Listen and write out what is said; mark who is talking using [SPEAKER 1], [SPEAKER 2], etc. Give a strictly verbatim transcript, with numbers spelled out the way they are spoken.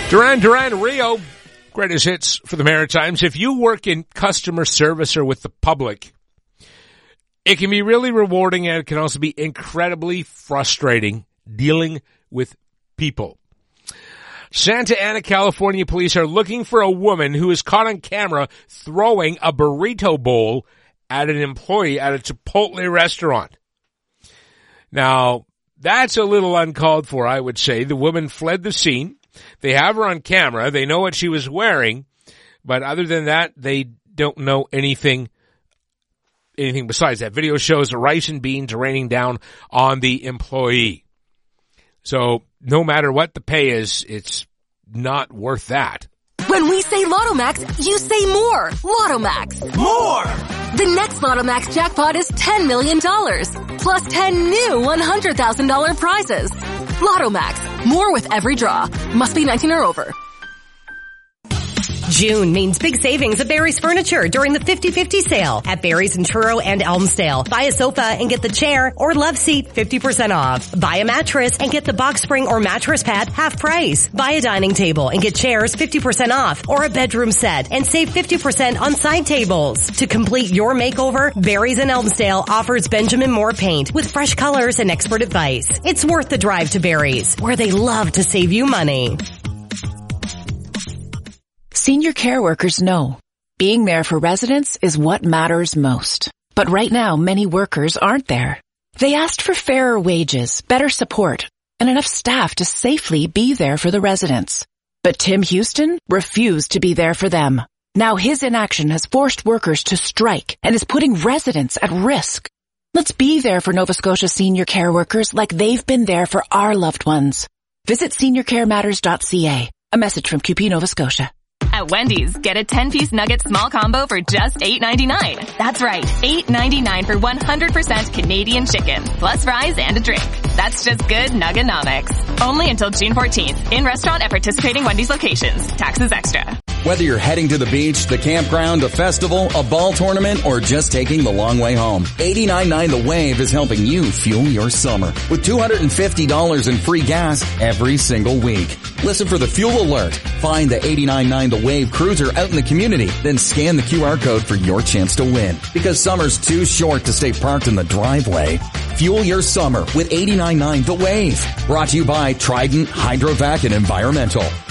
[SPEAKER 1] Duran Duran Rio, greatest hits for the Maritimes. If you work in customer service or with the public, it can be really rewarding, and it can also be incredibly frustrating dealing with people. Santa Ana, California police are looking for a woman who is caught on camera throwing a burrito bowl at an employee at a Chipotle restaurant. Now, that's a little uncalled for, I would say. The woman fled the scene. They have her on camera. They know what she was wearing. But other than that, they don't know anything anything besides that. Video shows the rice and beans raining down on the employee. So no matter what the pay is, it's not worth that.
[SPEAKER 2] When we say Lotto Max, you say more. Lotto Max.
[SPEAKER 3] More!
[SPEAKER 2] The next Lotto Max jackpot is ten million dollars. Plus ten new one hundred thousand dollars prizes. Lotto Max. More with every draw. Must be nineteen or over.
[SPEAKER 4] June means big savings at Barry's Furniture during the fifty fifty sale at Barry's in Truro and Elmsdale. Buy a sofa and get the chair or love seat fifty percent off. Buy a mattress and get the box spring or mattress pad half price. Buy a dining table and get chairs fifty percent off, or a bedroom set and save fifty percent on side tables. To complete your makeover, Barry's in Elmsdale offers Benjamin Moore paint with fresh colors and expert advice. It's worth the drive to Barry's, where they love to save you money.
[SPEAKER 5] Senior care workers know being there for residents is what matters most. But right now, many workers aren't there. They asked for fairer wages, better support, and enough staff to safely be there for the residents. But Tim Houston refused to be there for them. Now his inaction has forced workers to strike and is putting residents at risk. Let's be there for Nova Scotia senior care workers like they've been there for our loved ones. Visit senior care matters dot c a. A message from Q P Nova Scotia.
[SPEAKER 6] At Wendy's, get a ten-piece nugget small combo for just eight ninety-nine. That's right, eight ninety-nine for one hundred percent Canadian chicken, plus fries and a drink. That's just good Nuggenomics. Only until June fourteenth. In restaurant at participating Wendy's locations. Taxes extra.
[SPEAKER 3] Whether you're heading to the beach, the campground, a festival, a ball tournament, or just taking the long way home, eighty-nine point nine The Wave is helping you fuel your summer with two hundred fifty dollars in free gas every single week. Listen for the fuel alert. Find the eighty-nine point nine The Wave cruiser out in the community, then scan the Q R code for your chance to win. Because summer's too short to stay parked in the driveway. Fuel your summer with eighty-nine point nine The Wave. Brought to you by Trident, Hydrovac, and Environmental.